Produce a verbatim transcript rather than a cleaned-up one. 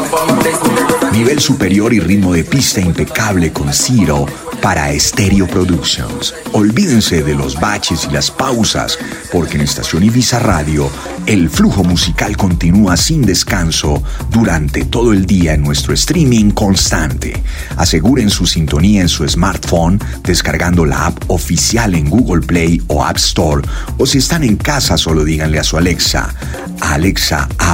Nivel superior y ritmo de pista impecable con Ciro para Stereo Productions. Olvídense de los baches y las pausas, porque en Estación Ibiza Radio el flujo musical continúa sin descanso durante todo el día en nuestro streaming constante. Aseguren su sintonía en su smartphone descargando la app oficial en Google Play o App Store, o si están en casa solo díganle a su Alexa: Alexa,